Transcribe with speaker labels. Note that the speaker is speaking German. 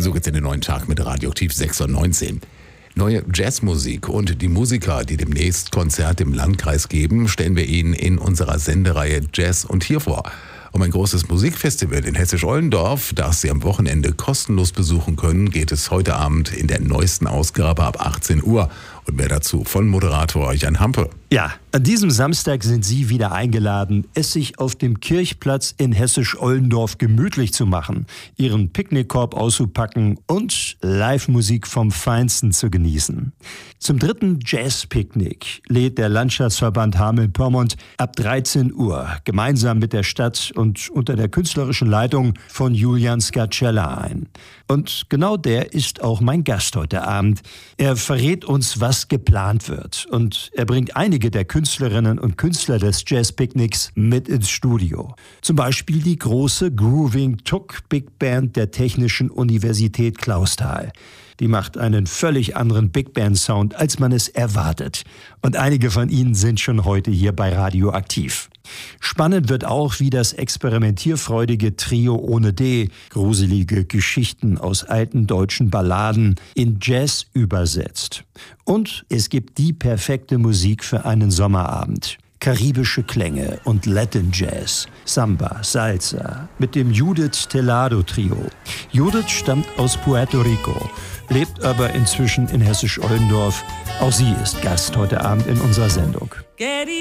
Speaker 1: So geht's in den neuen Tag mit Radioaktiv 96. Neue Jazzmusik und die Musiker, die demnächst Konzerte im Landkreis geben, stellen wir Ihnen in unserer Sendereihe Jazz und hier vor. Um ein großes Musikfestival in Hessisch-Ollendorf, das Sie am Wochenende kostenlos besuchen können, geht es heute Abend in der neuesten Ausgabe ab 18 Uhr. Und mehr dazu von Moderator Jan Hampe.
Speaker 2: Ja, an diesem Samstag sind Sie wieder eingeladen, es sich auf dem Kirchplatz in Hessisch-Ollendorf gemütlich zu machen, Ihren Picknickkorb auszupacken und Live-Musik vom Feinsten zu genießen. Zum 3. Jazz-Picknick lädt der Landschaftsverband Hameln-Pyrmont ab 13 Uhr gemeinsam mit der Stadt und unter der künstlerischen Leitung von Julian Scacella ein. Und genau der ist auch mein Gast heute Abend. Er verrät uns, was geplant wird. Und er bringt einige der Künstlerinnen und Künstler des Jazz-Picknicks mit ins Studio. Zum Beispiel die große Grooving Tuk Big Band der Technischen Universität Clausthal. Die macht einen völlig anderen Big Band Sound, als man es erwartet. Und einige von ihnen sind schon heute hier bei Radioaktiv. Spannend wird auch, wie das experimentierfreudige Trio ohne D gruselige Geschichten aus alten deutschen Balladen in Jazz übersetzt. Und es gibt die perfekte Musik für einen Sommerabend. Karibische Klänge und Latin Jazz, Samba, Salsa mit dem Judith Telado Trio. Judith stammt aus Puerto Rico, lebt aber inzwischen in Hessisch-Ollendorf. Auch sie ist Gast heute Abend in unserer Sendung.